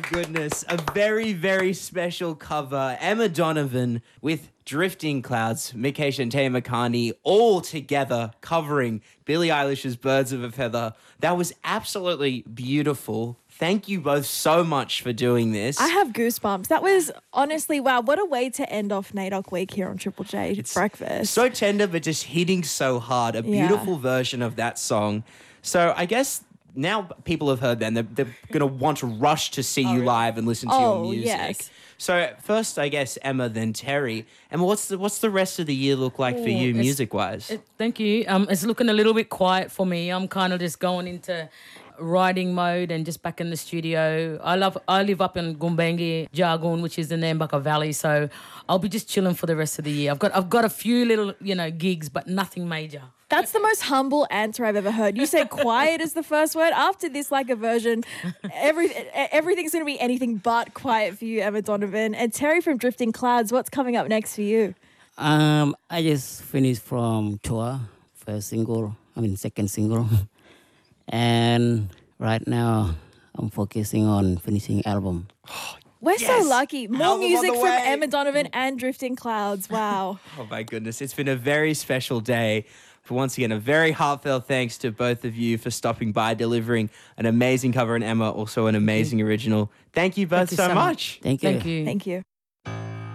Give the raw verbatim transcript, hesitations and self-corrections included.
goodness. A very, very special cover. Emma Donovan with Drifting Clouds, Mikesh and Taya Makani all together covering Billie Eilish's Birds of a Feather. That was absolutely beautiful. Thank you both so much for doing this. I have goosebumps. That was honestly, wow, what a way to end off NAIDOC Week here on Triple J It's Breakfast. so tender, but just hitting so hard. A Yeah. beautiful version of that song. So I guess now people have heard them. They're, they're going to want to rush to see you live and listen to Oh, your music. yes. So first, I guess, Emma, then Terry. Emma, what's the, what's the rest of the year look like for you it's- music-wise? It- thank you. Um, it's looking a little bit quiet for me. I'm kind of just going into writing mode and just back in the studio. I love. I live up in Gumbaynggirr, Jargoon, which is in the Mbaka Valley. So I'll be just chilling for the rest of the year. I've got I've got a few little you know gigs, but nothing major. That's the most humble answer I've ever heard. You said quiet is the first word. After this, like a version, every, everything's going to be anything but quiet for you, Emma Donovan. And Terry from Drifting Clouds, what's coming up next for you? Um, I just finished from tour, first single, I mean second single. And right now I'm focusing on finishing album. We're Yes! so lucky. More Album on music the from way. Emma Donovan and Drifting Clouds. Wow. Oh, my goodness. It's been a very special day. For once again, a very heartfelt thanks to both of you for stopping by, delivering an amazing cover, and Emma, also an amazing original. Thank you both Thank you so so much. much. Thank you. Thank you. Thank you.